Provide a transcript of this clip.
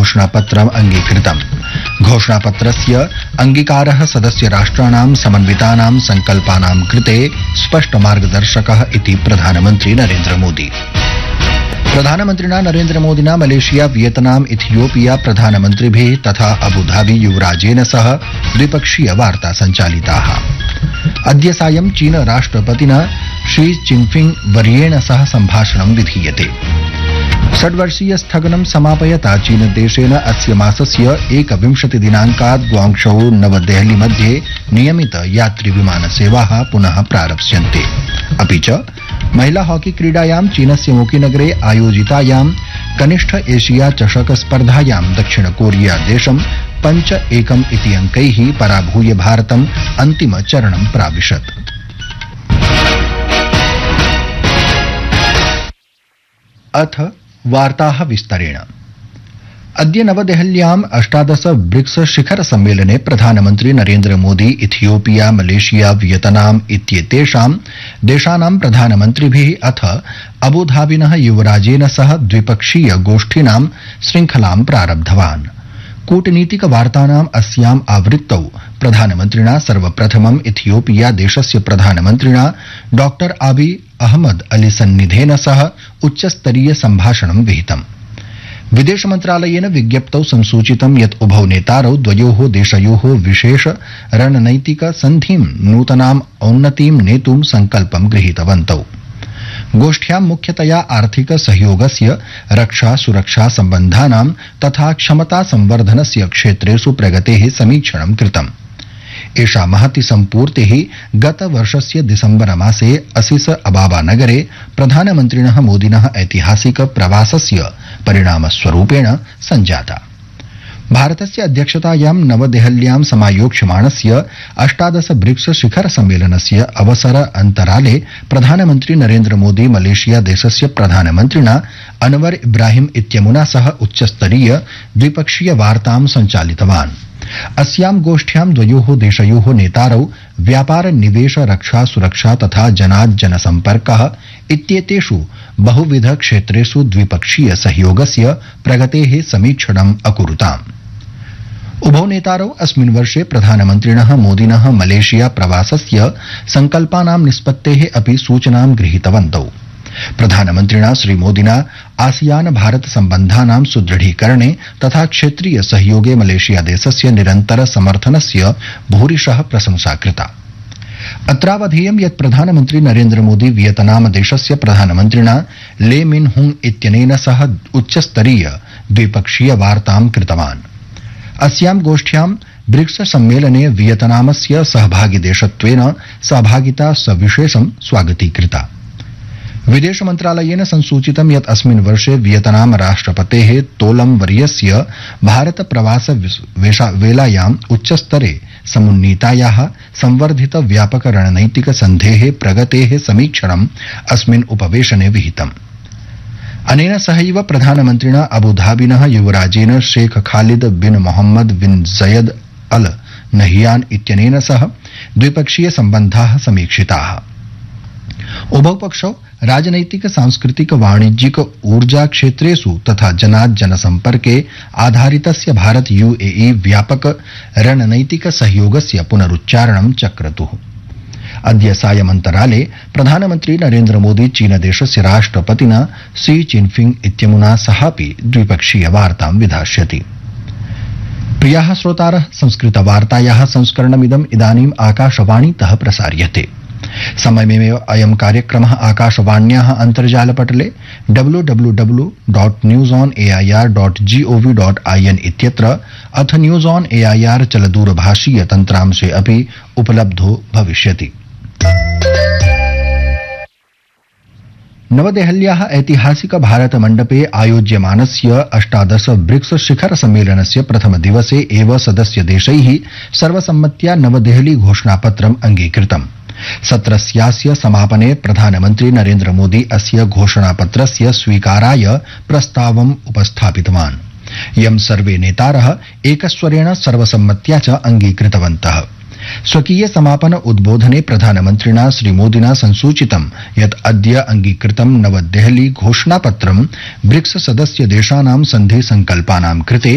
घोषणापत्रम् अंगीकृतम्। घोषणापत्रस्य अंगीकारः सदस्य राष्ट्राणां समन्वितानां संकल्पानां कृते स्पष्ट मार्गदर्शकः इति प्रधानमन्त्री नरेन्द्र मोदी। प्रधानमन्त्रिणा नरेन्द्र मोदिना मलेशिया, वियतनाम, इथियोपिया प्रधानमन्त्रिभिः तथा अबुधाबी युवराजेन सह द्विपक्षीय वार्ता सञ्चालिताः। अद्य सायं चीन राष्ट्रपतिना शी जिनपिंग वर्येण सह सम्भाषणं विधीयते। षड्वर्षीय स्थगनं समापयता चीनदेशेन अस्य मासस्य 21 दिनाङ्कात् ग्वाङ्गझौ नवदेहली मध्ये नियमित यात्री विमानसेवाः पुनः प्रारप्स्यन्ते। अपि च महिला हॉकी क्रीडायां चीनस्य मोकीनगरे आयोजितायां कनिष्ठ एशिया चषक स्पर्धायां दक्षिण कोरिया देशं 5-1 इति अंकैः पराभूय भारतम् अन्तिम चरणं प्राविशत्। अथ वार्ताः विस्तरेण। अद्य नवदेहल्याम् 18 ब्रिक्स शिखर सम्मेलने प्रधानमन्त्री Narendra Modi Ethiopia, Malaysia, Vietnam इत्येतेषां देशानां प्रधानमन्त्रिभिः अथ अबुधाबिनः युवराजेन सह द्विपक्षीय गोष्ठीनां श्रृंखलां प्रारब्धवान्। कूटनीतिक वार्तानाम् अस्याम् आवृत्तौ प्रधानमन्त्रिणा सर्वप्रथमम् इथियोपिया देशस्य प्रधानमन्त्रिणा डॉक्टर आबी अहमद अली सन्निधेन सह उच्चस्तरीय सम्भाषणं विहितम्। विदेश मन्त्रालयेन विज्ञप्तौ संसूचितं यत् उभौ नेतारौ द्वयोः देशयोः विशेष रणनैतिक सन्धिं नूतनाम् औन्नतिं नेतुं सङ्कल्पं गृहीतवन्तौ। गोष्ठ्यां मुख्यतया आर्थिक सहयोगस्य, रक्षा सुरक्षा सम्बन्धानां तथा क्षमता संवर्धनस्य क्षेत्रेषु प्रगतेः समीक्षणं कृतम्। एषा महती सम्पूर्तिः गतवर्षस्य दिसम्बर मासे असिस अबाबा नगरे प्रधानमन्त्रिणः मोदिनः ऐतिहासिक प्रवासस्य परिणामस्वरूपेण सञ्जाता। भारतस्य अध्यक्षतायां नवदेहल्यां समायोक्ष्यमाणस्य 18 ब्रिक्स शिखर सम्मेलनस्य अवसर अन्तराले प्रधानमन्त्री नरेन्द्र मोदी मलेशिया देशस्य प्रधानमन्त्रिणा अनवर इब्राहिम इत्यमुना सह उच्चस्तरीय द्विपक्षीय वार्तां सञ्चालितवान्। अस्यां गोष्ठ्यां द्वयोः देशयोः नेतारौ व्यापार, निवेश, रक्षा सुरक्षा तथा जनाज्जनसम्पर्कः इत्येतेषु बहुविध क्षेत्रेषु द्विपक्षीय सहयोगस्य प्रगतेः समीक्षणम् अकुरुताम्। उभौ नेतारौ अस्मिन् वर्षे प्रधानमन्त्रिणः मोदिनः मलेशिया प्रवासस्य सङ्कल्पानां निष्पत्तेः अपि सूचनां गृहीतवन्तौ। प्रधानमन्त्रिणा श्रीमोदिना आसियान भारत सम्बन्धानां सुदृढीकरणे तथा क्षेत्रीय सहयोगे मलेशिया देशस्य निरन्तर समर्थनस्य भूरिशः प्रशंसा कृता। अत्रावधेयं यत् प्रधानमन्त्री नरेन्द्र मोदी वियतनाम देशस्य प्रधानमन्त्रिणा ले मिन हुंग इत्यनेन सह उच्चस्तरीय द्विपक्षीय वार्तां कृतवान्। अस्यां गोष्ठ्यां ब्रिक्स सम्मेलने वियतनामस्य सहभागिदेशत्वेन सहभागिता सविशेषं स्वागतीकृता। विदेश मन्त्रालयेन संसूचितं यत् अस्मिन् वर्षे वियतनाम राष्ट्रपतेः तोलम वर्यस्य भारत प्रवास वेलायाम् उच्चस्तरे समुन्नीतायाः संवर्धित व्यापक रणनैतिक सन्धेः प्रगतेः समीक्षणम् अस्मिन् उपवेशने विहितम्। अनेन सहैव प्रधानमन्त्रिणा अबुधाबिनः युवराजेन शेख खालिद बिन मोहम्मद बिन जयद अल नहियान इत्यनेन सह द्विपक्षीय सम्बन्धाः समीक्षिताः। उभौ पक्षौ राजनैतिक, सांस्कृतिक, वाणिज्यिक, ऊर्जा क्षेत्रेषु तथा जनाज्जनसम्पर्के आधारितस्य भारत यूएई व्यापक रणनैतिक सहयोगस्य पुनरुच्चारणं चक्रतुः। अद्य सायमन्तराले प्रधानमन्त्री नरेन्द्र मोदी चीनदेशस्य राष्ट्रपतिना शी जिनपिंग इत्यमुना सहापि द्विपक्षीय वार्तां विधास्यति। प्रियाः श्रोतारः, संस्कृतवार्तायाः संस्करणमिदम् इदानीम् आकाशवाणीतः प्रसार्यते। समयमेव अयं कार्यक्रमः आकाशवाण्याः अन्तर्जालपटले www.newsonair.gov.in इत्यत्र अथ न्यूज ऑन एआईआर चलदूरभाषीय तन्त्रांशे अपि उपलब्धो भविष्यति। नवदेहल्याः ऐतिहासिक भारत मण्डपे आयोज्यमानस्य 18 ब्रिक्स शिखर सम्मेलनस्य प्रथमदिवसे एव सदस्यदेशैः सर्वसम्मत्या नवदेहली घोषणापत्रम् अंगीकृतम्। सत्रस्यास्य समापने प्रधानमन्त्री नरेन्द्र मोदी अस्य घोषणापत्रस्य स्वीकाराय प्रस्तावम् उपस्थापितवान्। यं सर्वे नेतारः एकस्वरेण सर्वसम्मत्या च अंगीकृतवन्तः। स्वकीय समापन उद्बोधने प्रधानमन्त्रिणा श्रीमोदिना संसूचितं यत् अद्य अंगीकृतं नवदेहली घोषणापत्रं ब्रिक्स सदस्य देशानां सन्धि संकल्पानां कृते